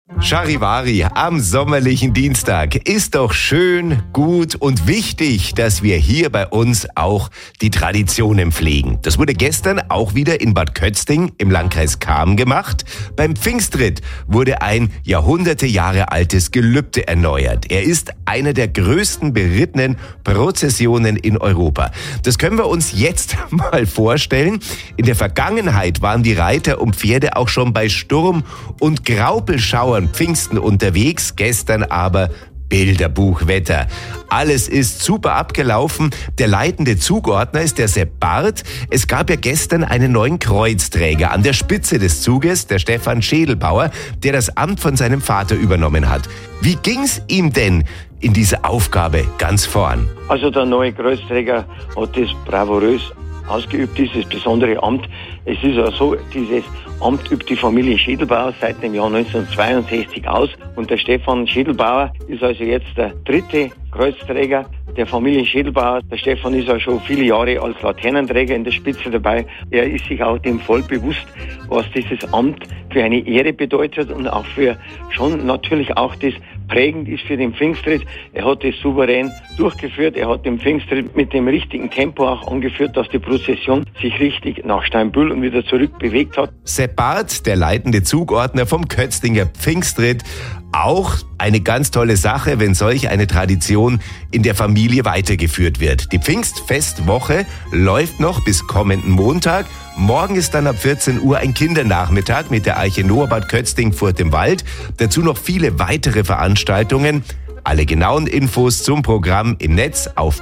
Charivari am sommerlichen Dienstag. Ist doch schön, gut und wichtig, dass wir hier bei uns auch die Traditionen pflegen. Das wurde gestern auch wieder in Bad Kötzting im Landkreis Cham gemacht. Beim Pfingstritt wurde ein Jahre altes Gelübde erneuert. Er ist einer der größten berittenen Prozessionen in Europa. Das können wir uns jetzt mal vorstellen. In der Vergangenheit waren die Reiter und Pferde auch schon bei Sturm und Graupelschauern Pfingsten unterwegs, gestern aber Bilderbuchwetter. Alles ist super abgelaufen. Der leitende Zugordner ist der Sepp Barth. Es gab ja gestern einen neuen Kreuzträger an der Spitze des Zuges, der Stefan Schädelbauer, der das Amt von seinem Vater übernommen hat. Wie ging's ihm denn in dieser Aufgabe ganz vorn? Also der neue Kreuzträger hat das bravourös ausgeübt, dieses besondere Amt. Es ist ja so, dieses Amt übt die Familie Schädelbauer seit dem Jahr 1962 aus und der Stefan Schädelbauer ist also jetzt der dritte Kreuzträger der Familie Schädelbauer. Der Stefan ist ja schon viele Jahre als Laternenträger in der Spitze dabei. Er ist sich auch dem voll bewusst, was dieses Amt für eine Ehre bedeutet und auch für schon natürlich auch das prägend ist für den Pfingstritt. Er hat es souverän durchgeführt. Er hat den Pfingstritt mit dem richtigen Tempo auch angeführt, dass die Prozession sich richtig nach Steinbühl und wieder zurück bewegt hat. Sepp Barth, der leitende Zugordner vom Kötztinger Pfingstritt. Auch eine ganz tolle Sache, wenn solch eine Tradition in der Familie weitergeführt wird. Die Pfingstfestwoche läuft noch bis kommenden Montag. Morgen ist dann ab 14 Uhr ein Kindernachmittag mit der Arche Noah Bad Kötzting-Furt im Wald. Dazu noch viele weitere Veranstaltungen. Alle genauen Infos zum Programm im Netz auf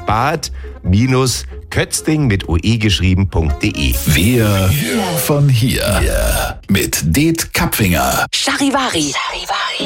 bad-kötzting mit oe geschrieben.de. Wir von hier mit Det Kapfinger. Charivari.